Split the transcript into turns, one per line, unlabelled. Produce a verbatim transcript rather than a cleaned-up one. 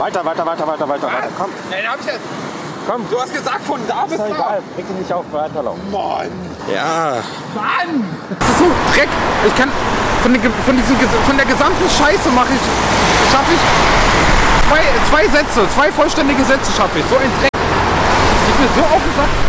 Weiter, weiter, weiter, weiter, weiter, weiter. Komm.
Ja, den hab ich jetzt.
Komm.
Du hast gesagt, von da bis
Ist doch
da.
egal. Reg dich nicht auf, weiterlaufen.
Mann.
Ja.
Mann. Das ist so Dreck. Ich kann von, den, von, diesen, von der gesamten Scheiße mache ich, schaffe ich zwei, zwei Sätze, zwei vollständige Sätze schaffe ich. So ein Dreck. Ich bin so aufgesagt.